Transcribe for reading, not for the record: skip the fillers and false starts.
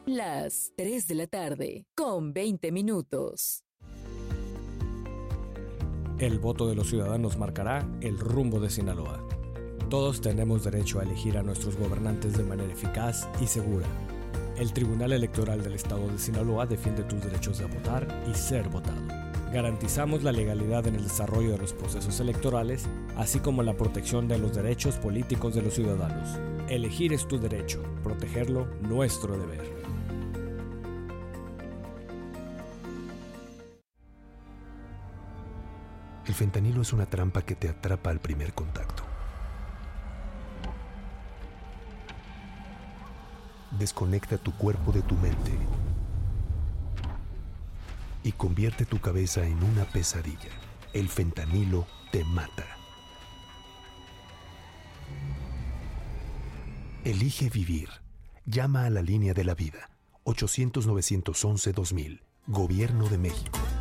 Las 3 de la tarde, con 20 minutos. El voto de los ciudadanos marcará el rumbo de Sinaloa. Todos tenemos derecho a elegir a nuestros gobernantes de manera eficaz y segura. El Tribunal Electoral del Estado de Sinaloa defiende tus derechos de votar y ser votado. Garantizamos la legalidad en el desarrollo de los procesos electorales, así como la protección de los derechos políticos de los ciudadanos. Elegir es tu derecho, protegerlo nuestro deber. El fentanilo es una trampa que te atrapa al primer contacto. Desconecta tu cuerpo de tu mente y convierte tu cabeza en una pesadilla. El fentanilo te mata. Elige vivir. Llama a la línea de la vida. 800-911-2000. Gobierno de México.